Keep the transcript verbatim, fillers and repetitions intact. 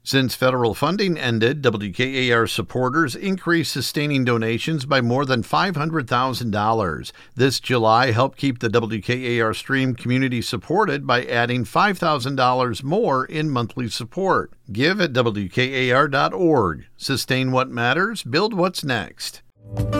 Since federal funding ended, W K A R supporters increased sustaining donations by more than five hundred thousand dollars. This July helped keep the W K A R stream community supported by adding five thousand dollars more in monthly support. Give at W K A R dot org. Sustain what matters, build what's next.